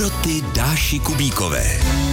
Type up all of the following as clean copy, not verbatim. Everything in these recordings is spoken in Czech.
Dobroty Dáši Kubíkové.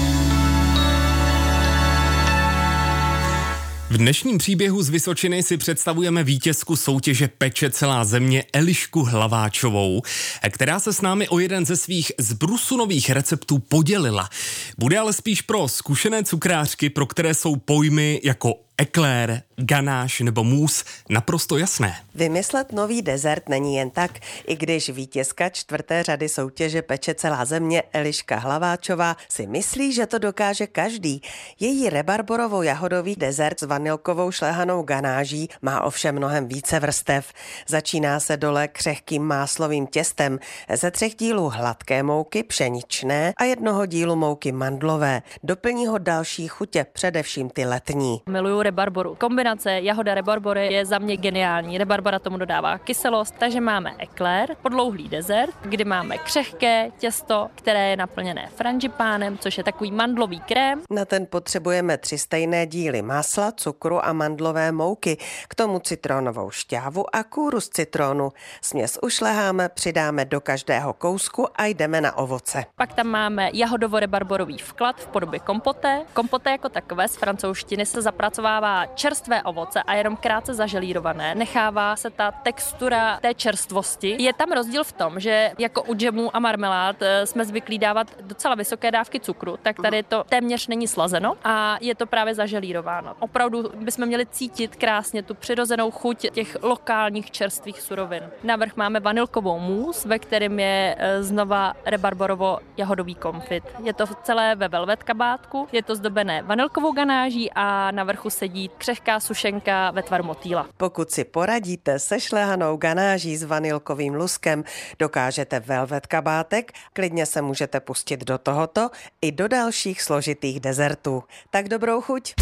V dnešním příběhu z Vysočiny si představujeme vítězku soutěže Peče celá země Elišku Hlaváčovou, která se s námi o jeden ze svých zbrusunových receptů podělila. Bude ale spíš pro zkušené cukrářky, pro které jsou pojmy jako eklér, ganáš nebo můs naprosto jasné. Vymyslet nový dezert není jen tak, i když vítězka 4. řady soutěže Peče celá země Eliška Hlaváčová si myslí, že to dokáže každý. Její rebarborovou-jahodový dezert s vanilkovou šlehanou ganáží má ovšem mnohem více vrstev. Začíná se dole křehkým máslovým těstem ze 3 dílů hladké mouky pšeničné a 1 dílu mouky mandlové. Doplní ho další chutě, především ty letní. Miluju rebarboru. Kombinace jahoda rebarbory je za mě geniální. Rebarbora tomu dodává kyselost, takže máme eklér, podlouhlý dezert, kdy máme křehké těsto, které je naplněné frangipánem, což je takový mandlový krém. Na ten potřebujeme 3 stejné díly masla, cukru a mandlové mouky, k tomu citronovou šťávu a kůru z citronu. Směs ušleháme, přidáme do každého kousku a jdeme na ovoce. Pak tam máme jahodovo-rebarborový vklad v podobě kompoté. Kompoté jako takové z francouzštiny se zapracovává čerstvé ovoce a jenom krátce zaželírované. Nechává se ta textura té čerstvosti. Je tam rozdíl v tom, že jako u džemů a marmelád jsme zvyklí dávat docela vysoké dávky cukru, tak tady to téměř není slazeno a je to právě zaželírováno. Opravdu bychom měli cítit krásně tu přirozenou chuť těch lokálních čerstvých surovin. Navrch máme vanilkovou můs, ve kterém je znova rebarborovo-jahodový konfit. Je to celé ve velvet kabátku, je to zdobené vanilkovou ganáží a na vrchu sedí křehká sušenka ve tvaru motýla. Pokud si poradíte se šlehanou ganáží s vanilkovým luskem, dokážete velvet kabátek, klidně se můžete pustit do tohoto i do dalších složitých dezertů. Tak dobrou chuť!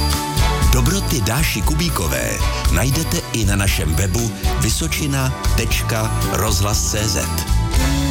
Dobroty Dáši Kubíkové najdete i na našem webu vysočina.rozhlas.cz.